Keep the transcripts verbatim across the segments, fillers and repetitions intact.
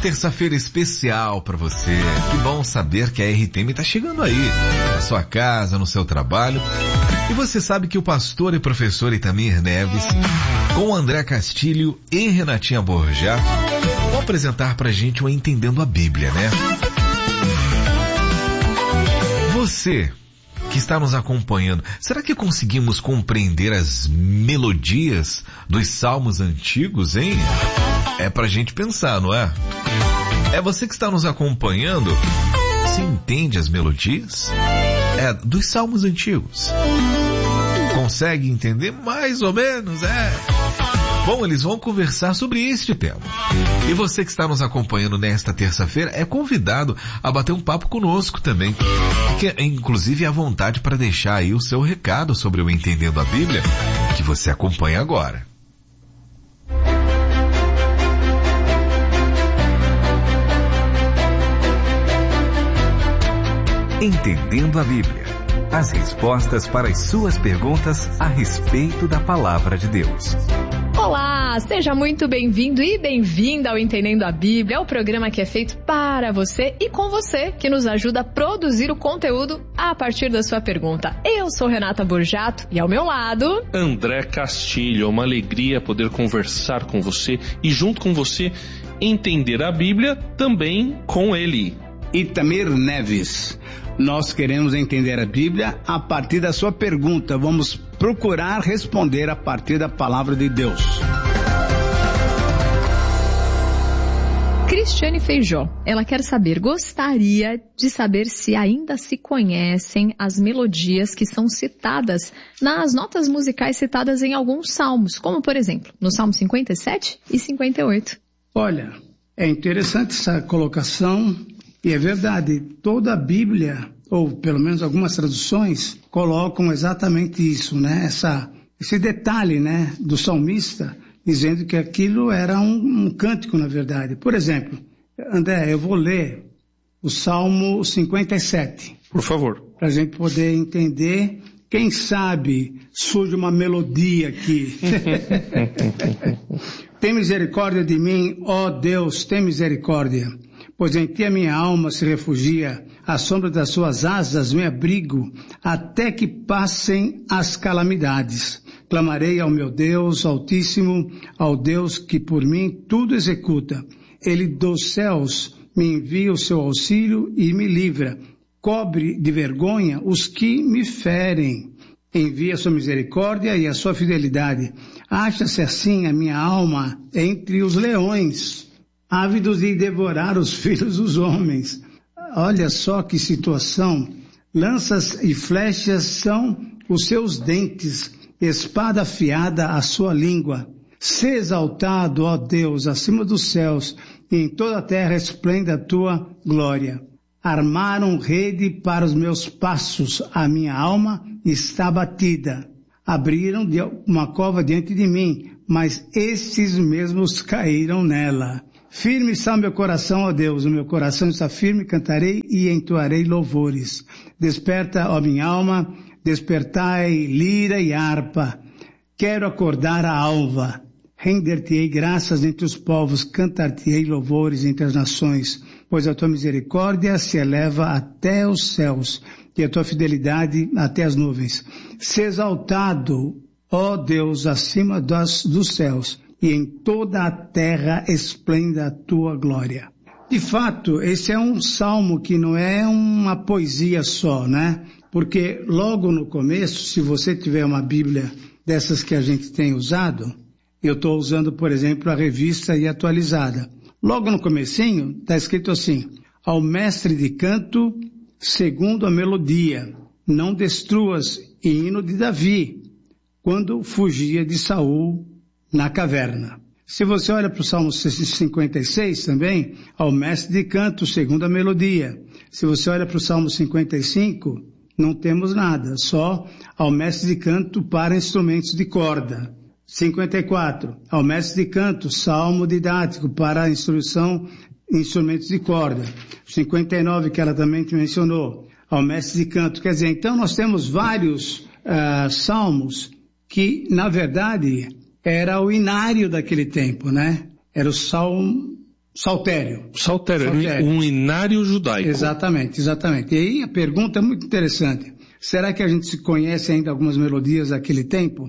terça-feira especial para você. Que bom saber que a R T M está chegando aí, na sua casa, no seu trabalho. E você sabe que o pastor e professor Itamir Neves, com André Castilho e Renatinha Borjá, vão apresentar pra gente o Entendendo a Bíblia, né? Você que está nos acompanhando, será que conseguimos compreender as melodias dos salmos antigos, hein? É pra gente pensar, não é? É você que está nos acompanhando, você entende as melodias? É, dos salmos antigos. Consegue entender mais ou menos, é? Bom, eles vão conversar sobre este tema. E você que está nos acompanhando nesta terça-feira é convidado a bater um papo conosco também. Fique, inclusive, à vontade para deixar aí o seu recado sobre o Entendendo a Bíblia, que você acompanha agora. Entendendo a Bíblia. As respostas para as suas perguntas a respeito da Palavra de Deus. Olá, seja muito bem-vindo e bem-vinda ao Entendendo a Bíblia, é o programa que é feito para você e com você, que nos ajuda a produzir o conteúdo a partir da sua pergunta. Eu sou Renata Borjato e ao meu lado... André Castilho, é uma alegria poder conversar com você e junto com você entender a Bíblia também com ele. Itamir Neves. Nós queremos entender a Bíblia a partir da sua pergunta. Vamos procurar responder a partir da palavra de Deus. Cristiane Feijó, ela quer saber, gostaria de saber se ainda se conhecem as melodias que são citadas nas notas musicais citadas em alguns salmos, como por exemplo, no Salmo cinquenta e sete e cinquenta e oito. Olha, é interessante essa colocação. E é verdade, toda a Bíblia, ou pelo menos algumas traduções, colocam exatamente isso, né? Essa, esse detalhe, né, do salmista, dizendo que aquilo era um, um cântico, na verdade. Por exemplo, André, eu vou ler o Salmo cinquenta e sete. Por favor. Para a gente poder entender, quem sabe surge uma melodia aqui. Tem misericórdia de mim, ó Deus, tem misericórdia. Pois em ti a minha alma se refugia, à sombra das suas asas me abrigo, até que passem as calamidades. Clamarei ao meu Deus Altíssimo, ao Deus que por mim tudo executa. Ele dos céus me envia o seu auxílio e me livra. Cobre de vergonha os que me ferem. Envia a sua misericórdia e a sua fidelidade. Acha-se assim a minha alma entre os leões, ávidos de devorar os filhos dos homens. Olha só que situação. Lanças e flechas são os seus dentes, espada afiada a sua língua. Sê exaltado, ó Deus, acima dos céus, e em toda a terra esplenda a tua glória. Armaram rede para os meus passos, a minha alma está batida. Abriram uma cova diante de mim, mas estes mesmos caíram nela. Firme está o meu coração, ó Deus, o meu coração está firme, cantarei e entoarei louvores. Desperta, ó minha alma, despertai lira e harpa. Quero acordar a alva. Render-te-ei graças entre os povos, cantar-te-ei louvores entre as nações, pois a tua misericórdia se eleva até os céus e a tua fidelidade até as nuvens. Se exaltado, ó Deus, acima das, dos céus, e em toda a terra esplenda a tua glória. De fato, esse é um salmo que não é uma poesia só, né? Porque logo no começo, se você tiver uma Bíblia dessas que a gente tem usado, eu estou usando, por exemplo, a Revista e Atualizada. Logo no comecinho, está escrito assim: ao mestre de canto, segundo a melodia, não destruas, hino de Davi, quando fugia de Saul na caverna. Se você olha para o Salmo cinquenta e seis também, ao mestre de canto, segundo a melodia. Se você olha para o Salmo cinquenta e cinco, não temos nada, só ao mestre de canto para instrumentos de corda. cinquenta e quatro, ao mestre de canto, salmo didático para a instrução, instrumentos de corda. cinquenta e nove, que ela também te mencionou, ao mestre de canto. Quer dizer, então nós temos vários uh, salmos que, na verdade, era o inário daquele tempo, né? Era o salmo Saltério. Saltério, Saltério. Um inário judaico. Exatamente, exatamente. E aí a pergunta é muito interessante. Será que a gente se conhece ainda algumas melodias daquele tempo?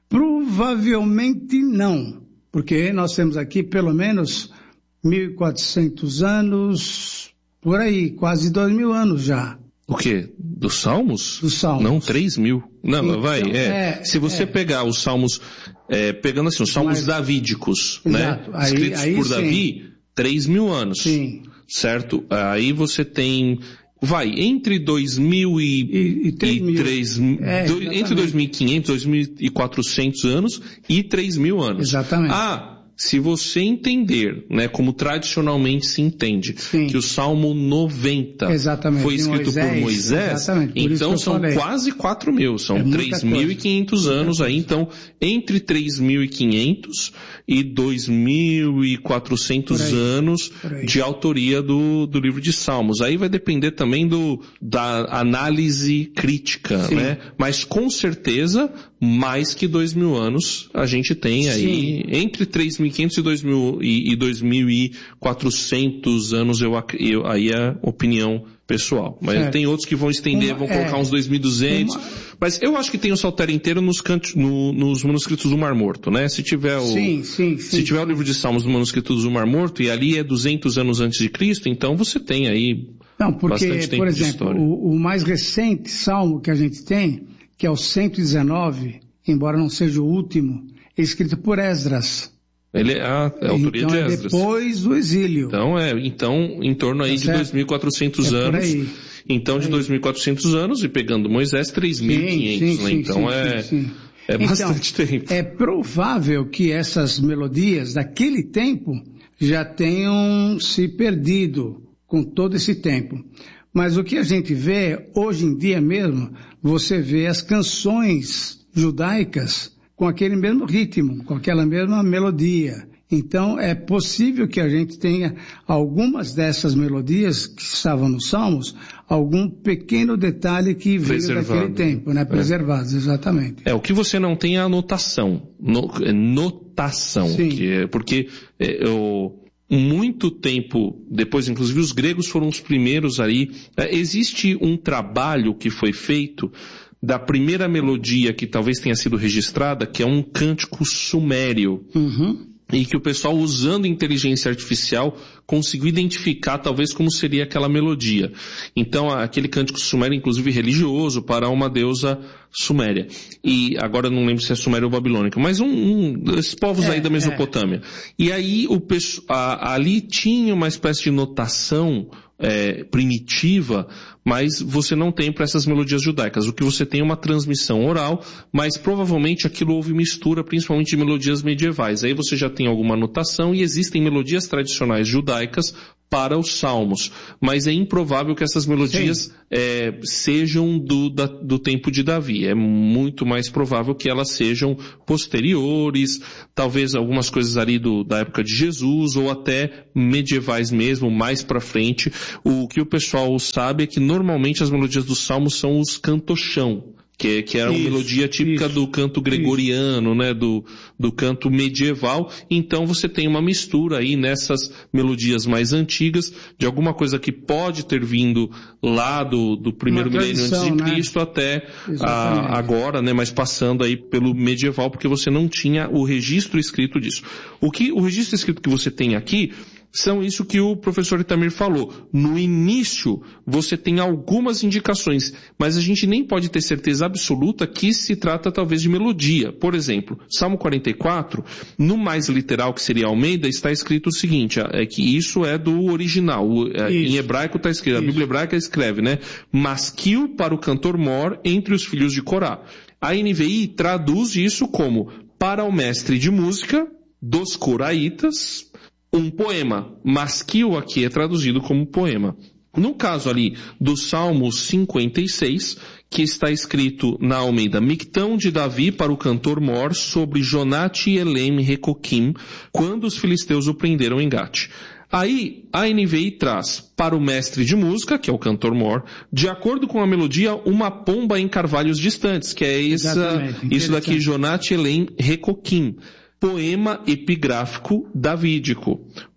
Provavelmente não, porque nós temos aqui pelo menos mil e quatrocentos anos, por aí, quase dois mil anos já. O quê? Dos Salmos? Dos Salmos. Não, três mil. Não, Então, vai, é. é Se você é. pegar os Salmos, é, pegando assim, os Salmos Mas, davídicos, exato. né? Aí, Escritos aí, por sim. Davi, três mil anos. Sim. Certo? Aí você tem, vai, entre dois mil e, E, e três mil. três, É, do, entre dois mil e quinhentos, dois mil e quatrocentos anos e três mil anos. Exatamente. Ah, se você entender, né, como tradicionalmente se entende, Sim. que o Salmo noventa Exatamente, foi de escrito Moisés, por Moisés, exatamente, por isso que então eu são falei. quase quatro mil, são É muita três mil e quinhentos coisa. anos aí, então entre três mil e quinhentos e dois mil e quatrocentos Por aí, anos por aí. de autoria do, do livro de Salmos. Aí vai depender também do, da análise crítica, Sim. né? Mas com certeza, mais que dois mil anos a gente tem aí, Sim. entre três mil e quinhentos e dois mil e, e dois mil e quatrocentos anos, eu, ac- eu, aí é opinião pessoal. Mas Certo. tem outros que vão estender, Uma- vão colocar é, uns dois mil e duzentos. uma- Mas eu acho que tem o Saltério inteiro nos, cantos, no, nos manuscritos do Mar Morto, né? Se tiver o, Sim, sim, sim. se tiver o livro de Salmos no manuscrito do Mar Morto, e ali é duzentos anos antes de Cristo, então você tem aí Não, porque, bastante tempo por de exemplo, história. o, o mais recente salmo que a gente tem, que é o cento e dezenove, embora não seja o último, é escrito por Esdras. Ele é a, é a autoria então de é Esdras. depois do exílio. Então é, então em torno aí Tá de certo? dois mil e quatrocentos É por anos. aí. Então de Por aí. dois mil e quatrocentos anos e pegando Moisés três mil e quinhentos, sim, né? sim, Então sim, é, sim, sim. é Então, bastante tempo. É provável que essas melodias daquele tempo já tenham se perdido com todo esse tempo. Mas o que a gente vê hoje em dia mesmo, você vê as canções judaicas com aquele mesmo ritmo, com aquela mesma melodia. Então é possível que a gente tenha algumas dessas melodias que estavam nos Salmos, algum pequeno detalhe que veio Preservado. daquele tempo, né? Preservados, exatamente. É, o que você não tem é a notação. No, é notação. Sim. Que é, porque é, eu, muito tempo depois, inclusive os gregos foram os primeiros aí. É, existe um trabalho que foi feito da primeira melodia que talvez tenha sido registrada, que é um cântico sumério. Uhum. E que o pessoal, usando inteligência artificial, conseguiu identificar talvez como seria aquela melodia. Então, aquele cântico sumério, inclusive religioso, para uma deusa suméria. E agora eu não lembro se é sumério ou babilônica, mas um, um desses povos É, aí da Mesopotâmia. É. E aí, o, a, ali tinha uma espécie de notação é, primitiva, mas você não tem para essas melodias judaicas. O que você tem é uma transmissão oral, mas provavelmente aquilo houve mistura, principalmente de melodias medievais. Aí você já tem alguma notação e existem melodias tradicionais judaicas para os salmos, mas é improvável que essas melodias é, sejam do, da, do tempo de Davi. É muito mais provável que elas sejam posteriores, talvez algumas coisas ali do, da época de Jesus, ou até medievais mesmo, mais para frente. O que o pessoal sabe é que normalmente as melodias dos salmos são os cantochão, que, que era uma Isso, melodia típica isso, do canto gregoriano, isso. né, do, do canto medieval. Então você tem uma mistura aí nessas melodias mais antigas, de alguma coisa que pode ter vindo lá do, do primeiro Uma milênio antes de tradição, Cristo, né? Até a, agora, né, mas passando aí pelo medieval, porque você não tinha o registro escrito disso. O que, o registro escrito que você tem aqui são isso que o professor Itamir falou. No início, você tem algumas indicações, mas a gente nem pode ter certeza absoluta que se trata talvez de melodia. Por exemplo, Salmo quarenta e quatro, no mais literal, que seria Almeida, está escrito o seguinte, é que isso é do original. Em hebraico está escrito, isso. A Bíblia hebraica escreve, né? Masquil para o cantor mor entre os filhos de Corá. A N V I traduz isso como para o mestre de música dos coraitas, um poema. Masquil aqui é traduzido como poema. No caso ali do Salmo cinquenta e seis, que está escrito na Almeida, Mictão de Davi para o cantor mor sobre Jonate e Elem Recoquim, quando os filisteus o prenderam em Gate. Aí, a N V I traz para o mestre de música, que é o cantor mor, de acordo com a melodia, uma pomba em carvalhos distantes, que é essa, isso daqui, Jonate e Elem Recoquim. Poema epigráfico davídico.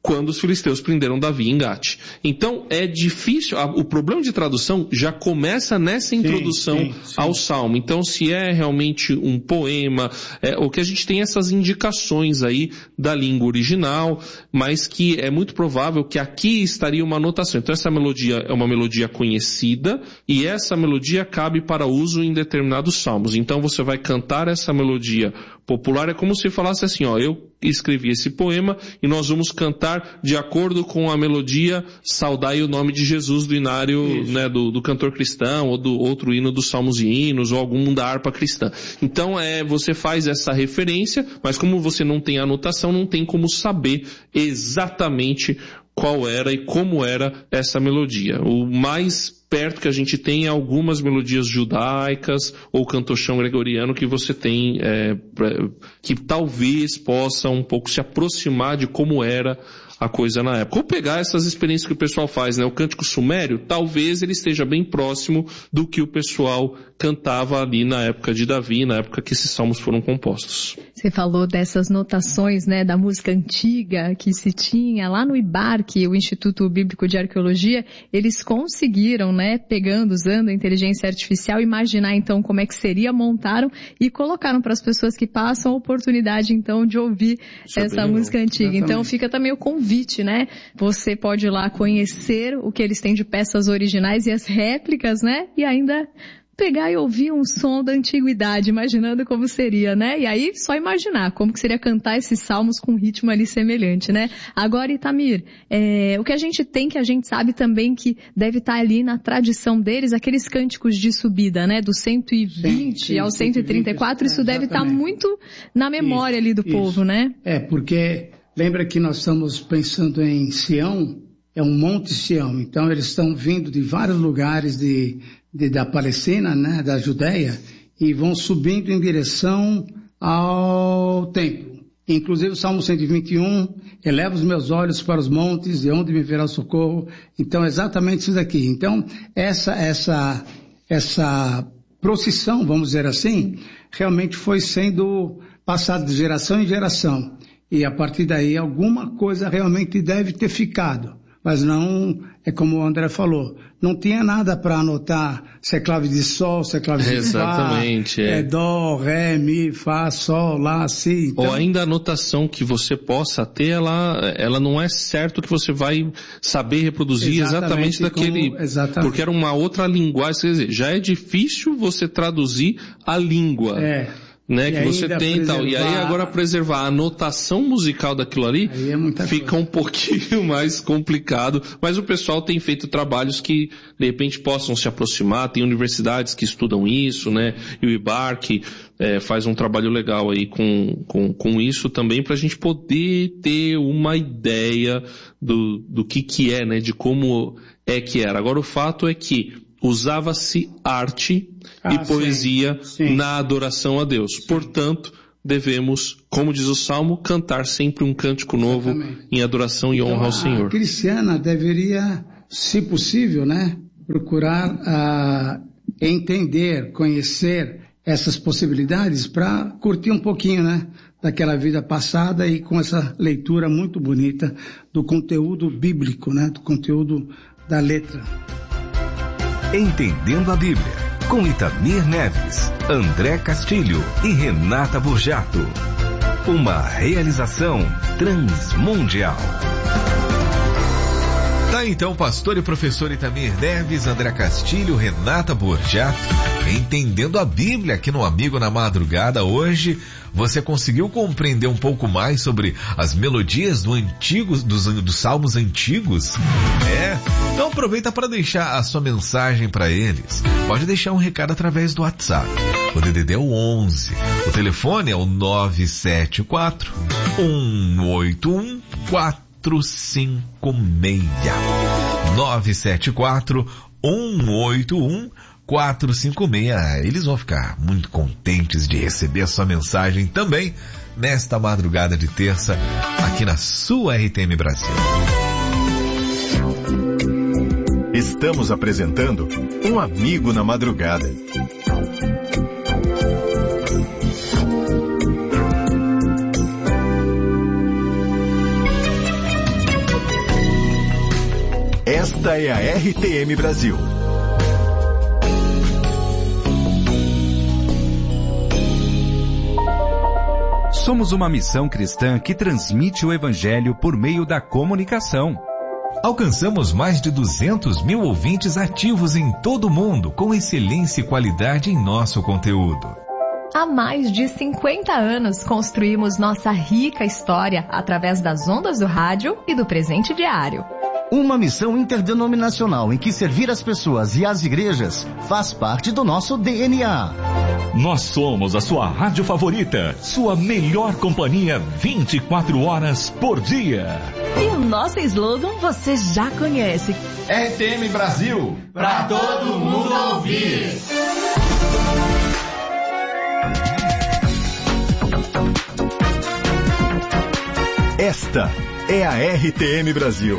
quando os filisteus prenderam Davi em Gate. Então é difícil, o problema de tradução já começa nessa introdução sim, sim, sim. ao Salmo. Então se é realmente um poema, é, o que a gente tem essas indicações aí da língua original, mas que é muito provável que aqui estaria uma anotação. Então essa melodia é uma melodia conhecida e essa melodia cabe para uso em determinados salmos. Então você vai cantar essa melodia popular, é como se falasse assim, ó, eu escrevi esse poema e nós vamos cantar de acordo com a melodia Saudai o Nome de Jesus do inário, né, do, do cantor cristão ou do outro hino dos salmos e hinos ou algum da harpa cristã. Então é, você faz essa referência, mas como você não tem anotação, não tem como saber exatamente qual era e como era essa melodia. O mais perto que a gente tem é algumas melodias judaicas ou cantochão gregoriano que você tem, é, que talvez possa um pouco se aproximar de como era a coisa na época. Ou pegar essas experiências que o pessoal faz, né? O cântico sumério, talvez ele esteja bem próximo do que o pessoal cantava ali na época de Davi, na época que esses salmos foram compostos. Você falou dessas notações, né, da música antiga que se tinha lá no I B A R C, o Instituto Bíblico de Arqueologia, eles conseguiram, né, pegando, usando a inteligência artificial, imaginar então como é que seria, montaram e colocaram para as pessoas que passam a oportunidade então de ouvir Isso essa é música legal. antiga. Exatamente. Então fica também o convite, né? Você pode ir lá conhecer o que eles têm de peças originais e as réplicas, né? E ainda pegar e ouvir um som da antiguidade, imaginando como seria, né? E aí, só imaginar como que seria cantar esses salmos com um ritmo ali semelhante, né? Agora, Itamir, é, o que a gente tem, que a gente sabe também que deve estar ali na tradição deles, aqueles cânticos de subida, né? Do cento e vinte sim, sim, ao cento e trinta e quatro, isso é, deve estar muito na memória isso, ali do isso. povo, né? É, porque lembra que nós estamos pensando em Sião, é um monte Sião, então eles estão vindo de vários lugares de, de, da Palestina, né, da Judéia, e vão subindo em direção ao templo. Inclusive o Salmo cento e vinte e um, eleva os meus olhos para os montes, de onde me virá o socorro. Então é exatamente isso daqui. Então essa, essa, essa procissão, vamos dizer assim, realmente foi sendo passada de geração em geração. E a partir daí alguma coisa realmente deve ter ficado. Mas não, é como o André falou, não tinha nada para anotar se é clave de sol, se é clave de Exatamente, fá, é. é dó, ré, mi, fá, sol, lá, si. Então... Ou ainda a anotação que você possa ter, ela, ela não é certo que você vai saber reproduzir exatamente, exatamente daquele... Como, exatamente. Porque era uma outra linguagem, quer dizer, já é difícil você traduzir a língua. É. Né, que você tem e tal. E aí agora preservar a anotação musical daquilo ali é fica coisa. um pouquinho mais complicado, mas o pessoal tem feito trabalhos que de repente possam se aproximar, tem universidades que estudam isso, né, e o I B A R C é, faz um trabalho legal aí com, com, com isso também, pra gente poder ter uma ideia do, do que que é, né, de como é que era. Agora o fato é que usava-se arte ah, e poesia sim, sim. na adoração a Deus. Sim. Portanto, devemos, como diz o Salmo, cantar sempre um cântico novo Exatamente. em adoração e então, honra ao Senhor. A cristiana deveria, se possível, né, procurar uh, entender, conhecer essas possibilidades para curtir um pouquinho, né, daquela vida passada e com essa leitura muito bonita do conteúdo bíblico, né, do conteúdo da letra. Entendendo a Bíblia, com Itamir Neves, André Castilho e Renata Burjato. Uma realização Transmundial. Tá então, pastor e professor Itamir Neves, André Castilho, Renata Burjato, entendendo a Bíblia aqui no Amigo na Madrugada. Hoje você conseguiu compreender um pouco mais sobre as melodias do antigo, dos, dos salmos antigos? É? Então aproveita para deixar a sua mensagem para eles. Pode deixar um recado através do WhatsApp. O D D D é o onze. O telefone é o nove sete quatro, um oito um, quatro cinco seis. nove sete quatro, um oito um, quatro cinco seis. Eles vão ficar muito contentes de receber a sua mensagem também nesta madrugada de terça aqui na sua R T M Brasil. Estamos apresentando Um Amigo na Madrugada. Esta é a R T M Brasil. Somos uma missão cristã que transmite o Evangelho por meio da comunicação. Alcançamos mais de duzentos mil ouvintes ativos em todo o mundo, com excelência e qualidade em nosso conteúdo. Há mais de cinquenta anos construímos nossa rica história através das ondas do rádio e do presente diário. Uma missão interdenominacional em que servir as pessoas e as igrejas faz parte do nosso D N A. Nós somos a sua rádio favorita, sua melhor companhia vinte e quatro horas por dia. E o nosso slogan você já conhece. R T M Brasil, pra todo mundo ouvir. Esta é a R T M Brasil.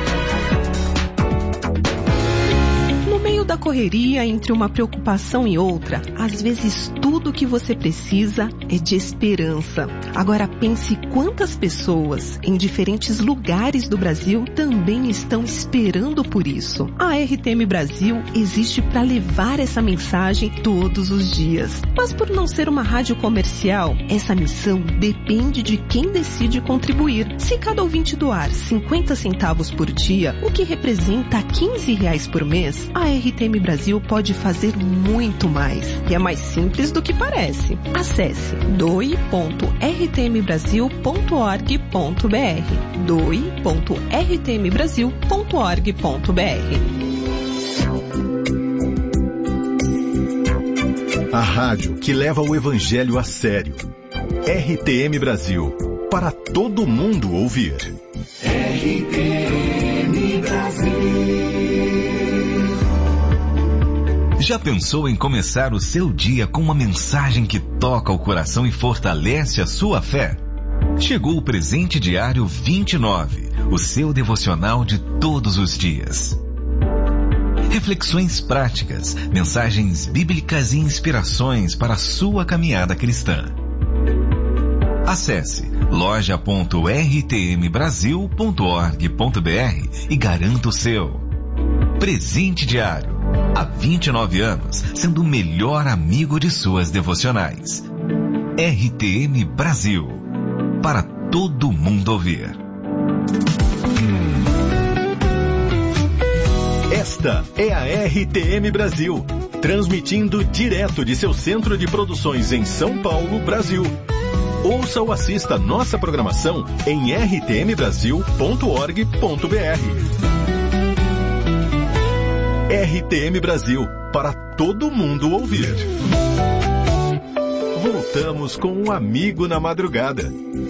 Da correria entre uma preocupação e outra, às vezes tudo o que você precisa é de esperança. Agora pense quantas pessoas em diferentes lugares do Brasil também estão esperando por isso. A R T M Brasil existe para levar essa mensagem todos os dias. Mas por não ser uma rádio comercial, essa missão depende de quem decide contribuir. Se cada ouvinte doar cinquenta centavos por dia, o que representa quinze reais por mês, a R T M Brasil pode fazer muito mais. E é mais simples do que parece. Acesse doe ponto r t m brasil ponto org ponto b r doe ponto r t m brasil ponto org ponto b r. A rádio que leva o Evangelho a sério. R T M Brasil, para todo mundo ouvir. R T M Brasil. Já pensou em começar o seu dia com uma mensagem que toca o coração e fortalece a sua fé? Chegou o Presente Diário vinte e nove, o seu devocional de todos os dias. Reflexões práticas, mensagens bíblicas e inspirações para a sua caminhada cristã. Acesse loja ponto r t m brasil ponto org ponto b r e garanta o seu. Presente Diário. Há vinte e nove anos, sendo o melhor amigo de suas devocionais. R T M Brasil. Para todo mundo ouvir. Esta é a R T M Brasil, transmitindo direto de seu centro de produções em São Paulo, Brasil. Ouça ou assista nossa programação em r t m brasil ponto org ponto b r. R T M Brasil, para todo mundo ouvir. Voltamos com um amigo na madrugada.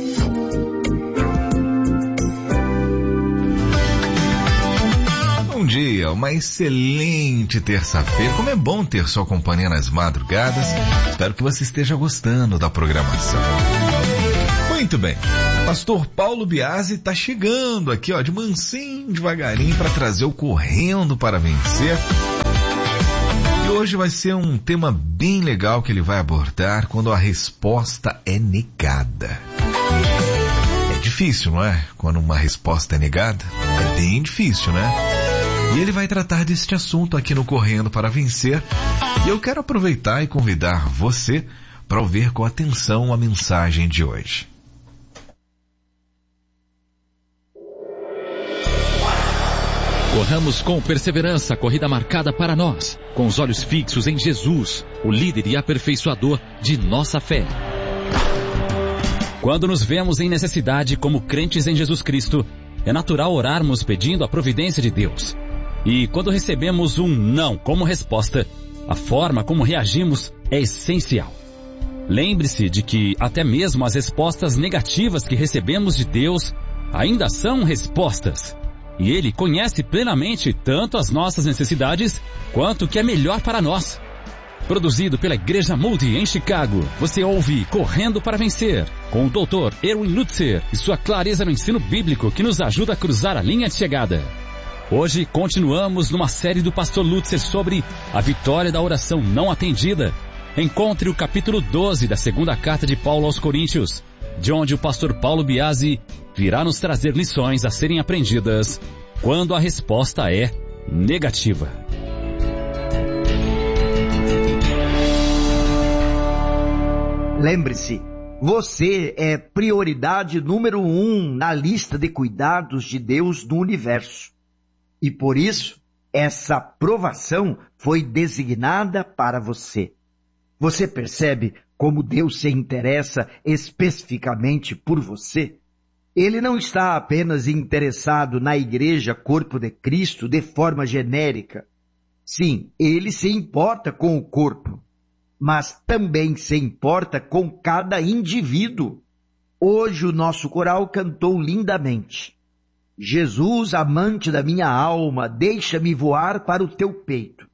Bom dia, uma excelente terça-feira. Como é bom ter sua companhia nas madrugadas. Espero que você esteja gostando da programação. Muito bem, pastor Paulo Biasi está chegando aqui, ó, de mansinho, devagarinho, para trazer o Correndo para Vencer. E hoje vai ser um tema bem legal que ele vai abordar quando a resposta é negada. É difícil, não é? Quando uma resposta é negada, é bem difícil, né? E ele vai tratar deste assunto aqui no Correndo para Vencer. E eu quero aproveitar e convidar você para ouvir com atenção a mensagem de hoje. Corramos com perseverança a corrida marcada para nós, com os olhos fixos em Jesus, o líder e aperfeiçoador de nossa fé. Quando nos vemos em necessidade como crentes em Jesus Cristo, é natural orarmos pedindo a providência de Deus. E quando recebemos um não como resposta, a forma como reagimos é essencial. Lembre-se de que até mesmo as respostas negativas que recebemos de Deus ainda são respostas. E Ele conhece plenamente tanto as nossas necessidades quanto o que é melhor para nós. Produzido pela Igreja Moody em Chicago, você ouve Correndo para Vencer, com o doutor Erwin Lutzer e sua clareza no ensino bíblico que nos ajuda a cruzar a linha de chegada. Hoje continuamos numa série do pastor Lutzer sobre a vitória da oração não atendida. Encontre o capítulo doze da segunda carta de Paulo aos Coríntios, de onde o pastor Paulo Biasi virá nos trazer lições a serem aprendidas quando a resposta é negativa. Lembre-se, você é prioridade número um na lista de cuidados de Deus no universo. E por isso, essa provação foi designada para você. Você percebe como Deus se interessa especificamente por você? Ele não está apenas interessado na igreja corpo de Cristo de forma genérica. Sim, ele se importa com o corpo, mas também se importa com cada indivíduo. Hoje o nosso coral cantou lindamente. Jesus, amante da minha alma, deixa-me voar para o teu peito.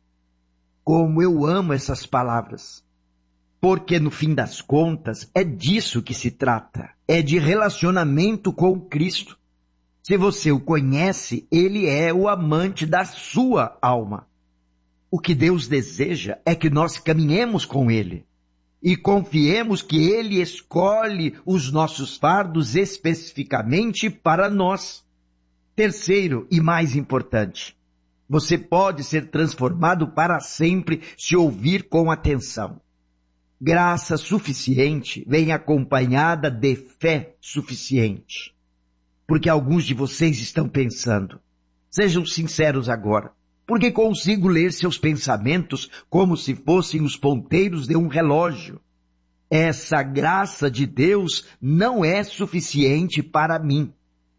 Como eu amo essas palavras. Porque no fim das contas é disso que se trata. É de relacionamento com Cristo. Se você o conhece, ele é o amante da sua alma. O que Deus deseja é que nós caminhemos com ele e confiemos que ele escolhe os nossos fardos especificamente para nós. Terceiro e mais importante, você pode ser transformado para sempre se ouvir com atenção. Graça suficiente vem acompanhada de fé suficiente. Porque alguns de vocês estão pensando, sejam sinceros agora, porque consigo ler seus pensamentos como se fossem os ponteiros de um relógio. Essa graça de Deus não é suficiente para mim.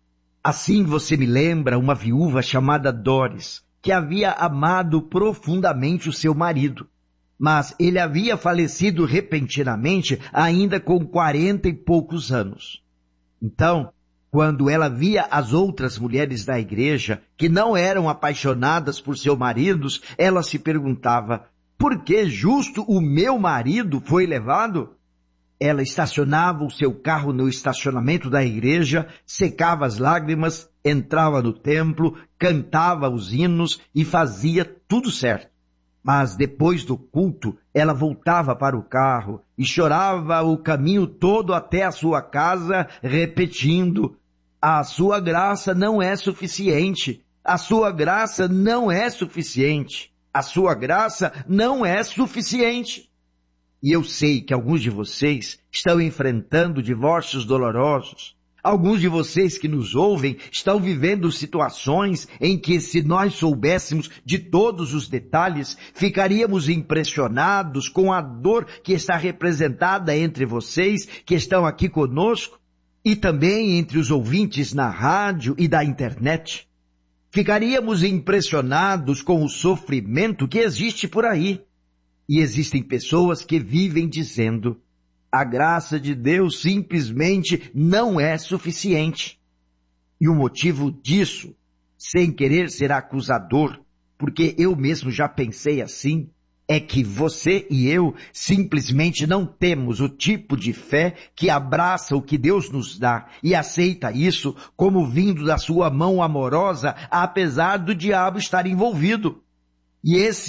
Assim você me lembra uma viúva chamada Doris, que havia amado profundamente o seu marido, mas ele havia falecido repentinamente ainda com quarenta e poucos anos. Então, quando ela via as outras mulheres da igreja, que não eram apaixonadas por seus maridos, ela se perguntava, por que justo o meu marido foi levado? Ela estacionava o seu carro no estacionamento da igreja, secava as lágrimas, entrava no templo, cantava os hinos e fazia tudo certo. Mas depois do culto, ela voltava para o carro e chorava o caminho todo até a sua casa, repetindo, a sua graça não é suficiente, a sua graça não é suficiente, a sua graça não é suficiente. E eu sei que alguns de vocês estão enfrentando divórcios dolorosos. Alguns de vocês que nos ouvem estão vivendo situações em que, se nós soubéssemos de todos os detalhes, ficaríamos impressionados com a dor que está representada entre vocês que estão aqui conosco e também entre os ouvintes na rádio e da internet. Ficaríamos impressionados com o sofrimento que existe por aí. E existem pessoas que vivem dizendo, a graça de Deus simplesmente não é suficiente. E o motivo disso, sem querer ser acusador, porque eu mesmo já pensei assim, é que você e eu simplesmente não temos o tipo de fé que abraça o que Deus nos dá e aceita isso como vindo da sua mão amorosa, apesar do diabo estar envolvido. E esse